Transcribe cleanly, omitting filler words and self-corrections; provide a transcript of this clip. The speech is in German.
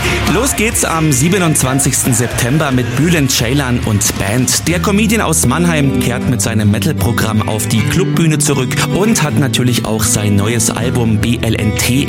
Los geht's am 27. September mit Bülent Ceylan und Band. Der Comedian aus Mannheim kehrt mit seinem Metal-Programm auf die Clubbühne zurück und hat natürlich auch sein neues Album BLNT